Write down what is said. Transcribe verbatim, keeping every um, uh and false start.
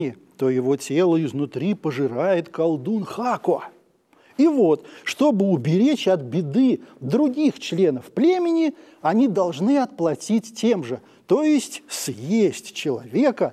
то его тело изнутри пожирает колдун Хако. И вот, чтобы уберечь от беды других членов племени, они должны отплатить тем же, то есть съесть человека,